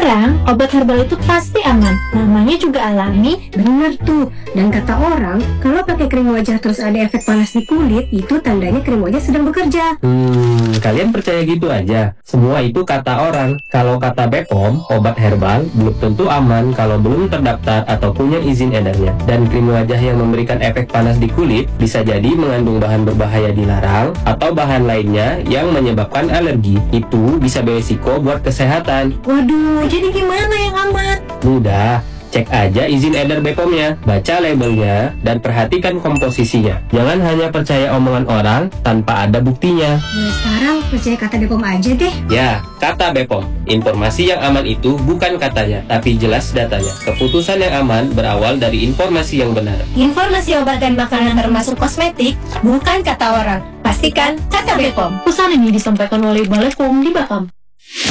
orang, obat herbal itu pasti aman. Namanya juga alami. Bener tuh. Dan kata orang, kalau pakai krim wajah terus ada efek panas di kulit, itu tandanya krim wajah sedang bekerja. Kalian percaya gitu aja? Semua itu kata orang. Kalau kata BPOM, obat herbal belum tentu aman kalau belum terdaftar atau punya izin edarnya. Dan krim wajah yang memberikan efek panas di kulit bisa jadi mengandung bahan berbahaya dilarang atau bahan lainnya yang menyebabkan alergi. Itu bisa beresiko buat kesehatan. Waduh, jadi gimana yang aman? Mudah, cek aja izin edar BPOM-nya, baca labelnya, dan perhatikan komposisinya. Jangan hanya percaya omongan orang tanpa ada buktinya. Mulai sekarang percaya kata BPOM aja deh. Ya, kata BPOM. Informasi yang aman itu bukan katanya, tapi jelas datanya. Keputusan yang aman berawal dari informasi yang benar. Informasi obat dan makanan termasuk kosmetik bukan kata orang. Pastikan kata BPOM. Pesan ini disampaikan oleh Balai POM di Batam.